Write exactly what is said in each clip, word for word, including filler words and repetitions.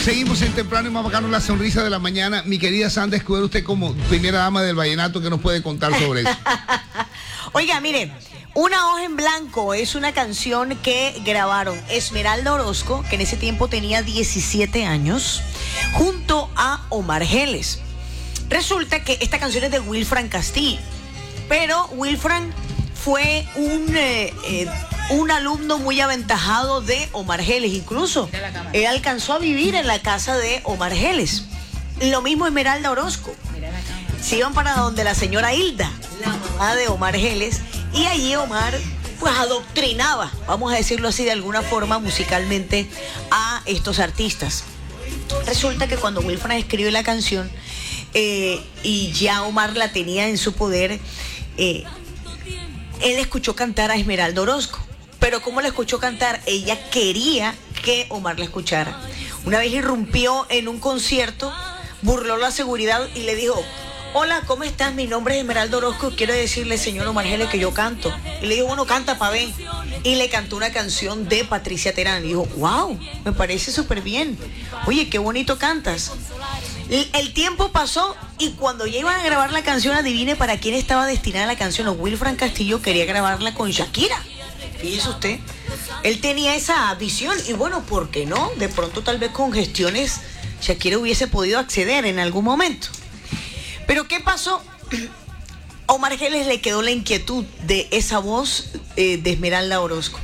Seguimos en Temprano y más bacano, la sonrisa de la mañana. Mi querida Sandra Escudero, usted como primera dama del vallenato, ¿qué nos puede contar sobre eso? Oiga, mire, Una hoja en blanco es una canción que grabaron Esmeralda Orozco, que en ese tiempo tenía diecisiete años, junto a Omar Geles. Resulta que esta canción es de Wilfran Castillo, pero Wilfran fue un, eh, eh, un alumno muy aventajado de Omar Geles. Incluso él alcanzó a vivir en la casa de Omar Geles. Lo mismo Esmeralda Orozco. Se iban para donde la señora Hilda, la mamá de Omar Geles, y allí Omar pues adoctrinaba, vamos a decirlo así de alguna forma musicalmente, a estos artistas. Resulta que cuando Wilfran escribió la canción eh, y ya Omar la tenía en su poder, eh, él escuchó cantar a Esmeralda Orozco. Pero ¿cómo la escuchó cantar? Ella quería que Omar la escuchara. Una vez irrumpió en un concierto, burló la seguridad y le dijo: hola, ¿cómo estás? Mi nombre es Esmeralda Orozco. Quiero decirle, señor Omar Geles, que yo canto. Y le dijo, bueno, canta pa' ver. Y le cantó una canción de Patricia Terán. Y dijo, wow, me parece súper bien. Oye, qué bonito cantas. El, el tiempo pasó y cuando ya iban a grabar la canción, adivine para quién estaba destinada la canción. Wilfran Castillo quería grabarla con Shakira. Fíjese usted. Él tenía esa visión. Y bueno, ¿por qué no? De pronto, tal vez con gestiones, Shakira hubiese podido acceder en algún momento. Pero ¿qué pasó? Omar Geles le quedó la inquietud de esa voz eh, de Esmeralda Orozco.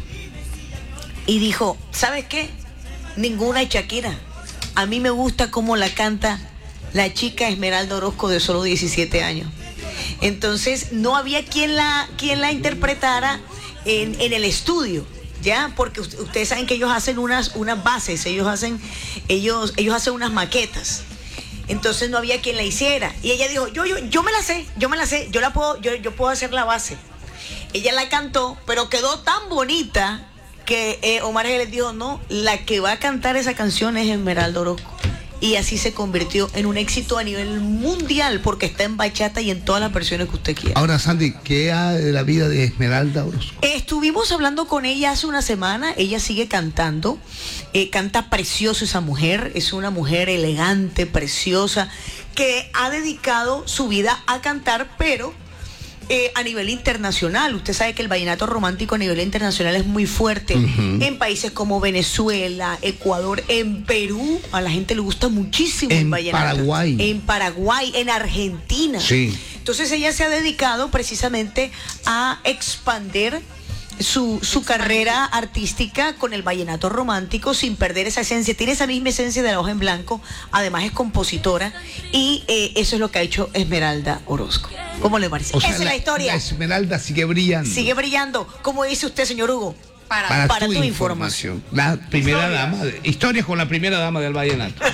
Y dijo, ¿sabes qué? Ninguna Shakira. A mí me gusta cómo la canta la chica Esmeralda Orozco de solo diecisiete años. Entonces no había quien la, quien la interpretara en, en el estudio. Ya, porque ustedes saben que ellos hacen unas, unas bases, ellos hacen, ellos, ellos hacen unas maquetas. Entonces no había quien la hiciera. Y ella dijo, yo, yo, yo me la sé, yo me la sé, yo la puedo, yo, yo puedo hacer la base. Ella la cantó, pero quedó tan bonita que eh, Omar Geles dijo, no, la que va a cantar esa canción es Esmeralda Orozco. Y así se convirtió en un éxito a nivel mundial, porque está en bachata y en todas las versiones que usted quiera. Ahora, Sandy, ¿qué hay de la vida de Esmeralda Orozco? Estuvimos hablando con ella hace una semana. Ella sigue cantando, eh, canta precioso esa mujer. Es una mujer elegante, preciosa, que ha dedicado su vida a cantar, pero Eh, a nivel internacional. Usted sabe que el vallenato romántico a nivel internacional es muy fuerte. Uh-huh. En países como Venezuela, Ecuador, en Perú, a la gente le gusta muchísimo el vallenato. En Paraguay. En Paraguay, en Argentina. Sí. Entonces ella se ha dedicado precisamente a expandir su, su carrera artística con el vallenato romántico sin perder esa esencia. Tiene esa misma esencia de la hoja en blanco. Además es compositora y eh, eso es lo que ha hecho Esmeralda Orozco. ¿Cómo le parece? O sea, esa es la historia. La Esmeralda sigue brillando. Sigue brillando. Como dice usted, señor Hugo. Para, para, para tu, tu información. información. La primera historia. dama. De, historias con la primera dama del vallenato.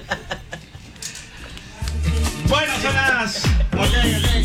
Bueno, son las... Okay, okay.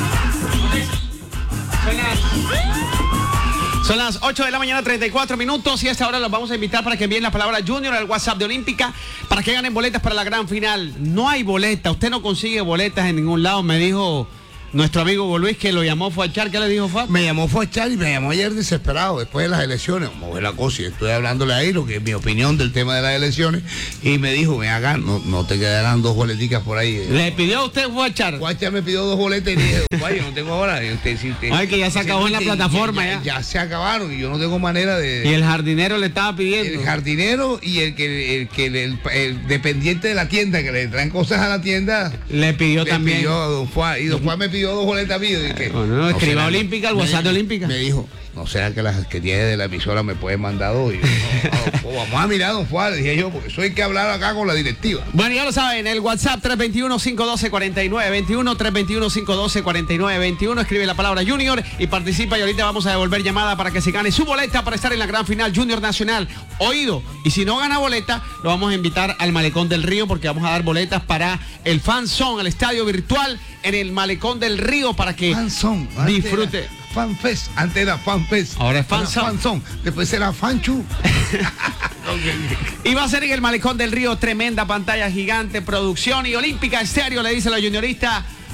Son las... Son las ocho de la mañana, treinta y cuatro minutos, y a esta hora los vamos a invitar para que envíen la palabra Junior al WhatsApp de Olímpica para que ganen boletas para la gran final. No hay boleta, usted no consigue boletas en ningún lado, me dijo nuestro amigo Luis, que lo llamó Fuachar. ¿Qué le dijo Fab? Me llamó Fuachar y me llamó ayer desesperado después de las elecciones. Vamos a ver la cosa, y estoy hablándole ahí lo que es mi opinión del tema de las elecciones, y me dijo, ven acá, no, no te quedarán dos boleticas por ahí. ¿Le pidió a usted Fuachar? Fuachar me pidió dos boletas y dije, vaya, no tengo ahora. Usted, si usted, Ay, que ya se acabó en la plataforma. Ya, ya. ya se acabaron y yo no tengo manera de... Y el jardinero le estaba pidiendo. El jardinero y el que el, que el, el, el dependiente de la tienda, que le traen cosas a la tienda, le pidió le también. Pidió a don Juan, y don Juan me pidió dos boletas mías. Que, bueno, no, escriba no Olímpica, al WhatsApp de Olímpica. Me dijo, ¿no será que las que tiene de la emisora me pueden mandar dos? Y yo, no, no, vamos a mirar, don Juan, le dije yo, porque eso hay que hablar acá con la directiva. Bueno, ya lo saben, el WhatsApp tres dos uno, cinco uno dos, cuatro nueve dos uno, tres dos uno, cinco uno dos, cuatro nueve dos uno, escribe la palabra Junior y participa, y ahorita vamos a devolver llamada para que se gane su boleta para estar en la gran final Junior Nacional. Oído, y si no gana boleta, lo vamos a invitar al Malecón del Río, porque vamos a dar boletas para el Fan Zone, al estadio virtual en el Malecón del Río, para que Fan Zone, disfrute. Fan Fest, antes era Fan Fest. Ahora es Fan Zone. Después era Fanchu. Y va a ser en el Malecón del Río, tremenda pantalla gigante, producción y Olímpica Estéreo, le dice la juniorista.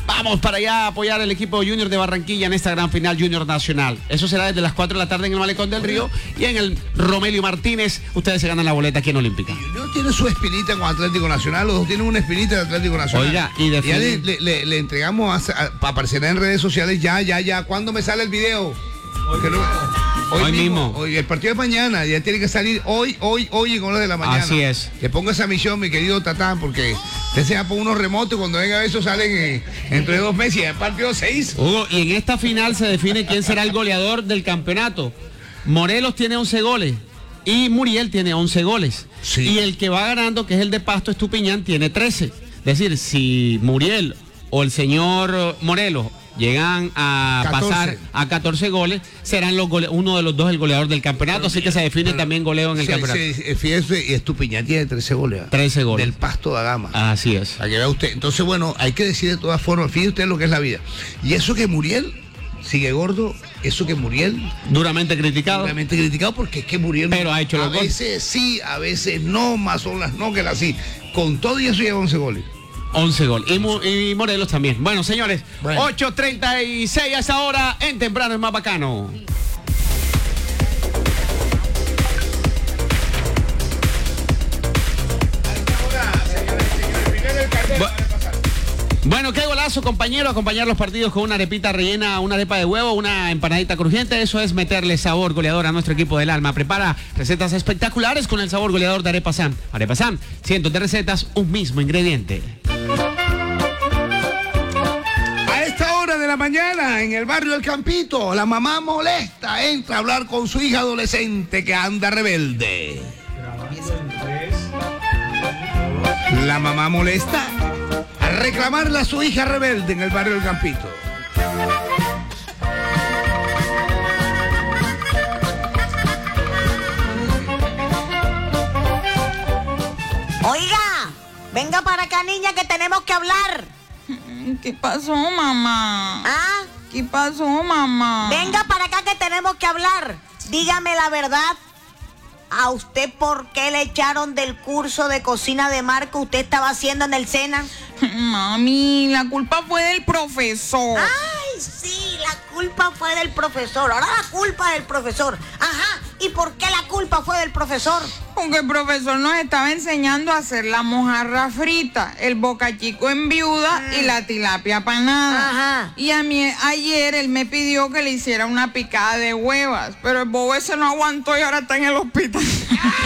Vamos para allá a apoyar al equipo Junior de Barranquilla en esta gran final Junior Nacional. Eso será desde las cuatro de la tarde en el Malecón del Río y en el Romelio Martínez. Ustedes se ganan la boleta aquí en Olímpica. Junior tiene su espinita con Atlético Nacional, los dos tienen una espinita de Atlético Nacional. Oiga, y de ya le, le, le, le entregamos, a, a, aparecerá en redes sociales ya, ya, ya. ¿Cuándo me sale el video? Hoy, no, hoy, hoy mismo. mismo. Hoy, el partido de mañana, ya tiene que salir hoy, hoy, hoy en horas de la mañana. Así es. Que ponga esa misión, mi querido Tatán, porque usted se va por unos remotos, cuando venga eso salen en, entre dos meses y el partido seis. Hugo, y en esta final se define quién será el goleador del campeonato. Morelos tiene once goles y Muriel tiene once goles. Sí. Y el que va ganando, que es el de Pasto Estupiñán, tiene trece. Es decir, si Muriel o el señor Morelos llegan a catorce. Pasar a catorce goles, serán los gole uno de los dos el goleador del campeonato, pero así que se define pero, también goleo en el sí, campeonato. Sí, fíjese, y Estupiñán tiene trece goles. trece goles. Del Pasto da Gama. Así es. Para que vea usted. Entonces, bueno, hay que decir de todas formas, fíjese usted lo que es la vida. Y eso que Muriel sigue gordo, eso que Muriel duramente criticado. Duramente criticado porque es que Muriel pero ha hecho los goles. A veces sí, a veces no, más son las no que las sí. Con todo y eso lleva once goles. once goles. Y, y Morelos también. Bueno, señores, bueno. ocho treinta y seis a esa hora en Temprano es más bacano. Bueno, qué golazo, compañero, acompañar los partidos con una arepita rellena, una arepa de huevo, una empanadita crujiente, eso es meterle sabor goleador a nuestro equipo del alma. Prepara recetas espectaculares con el sabor goleador de Arepa Sam. Arepa Sam, cientos de recetas, un mismo ingrediente. A esta hora de la mañana, en el barrio del Campito, la mamá molesta entra a hablar con su hija adolescente que anda rebelde. La mamá molesta a reclamarle a su hija rebelde en el barrio del Campito. Oiga, venga para acá, niña, que tenemos que hablar. ¿Qué pasó, mamá? ¿Ah? ¿Qué pasó, mamá? Venga para acá que tenemos que hablar. Dígame la verdad. ¿A usted por qué le echaron del curso de cocina de marca usted estaba haciendo en el SENA? Mami, la culpa fue del profesor. Ay, sí, la culpa fue del profesor. Ahora la culpa es del profesor. Ajá, ¿y por qué la culpa fue del profesor? Porque el profesor nos estaba enseñando a hacer la mojarra frita, el bocachico en viuda mm. y la tilapia panada. Ajá. Y a mí ayer él me pidió que le hiciera una picada de huevas, pero el bobo ese no aguantó y ahora está en el hospital.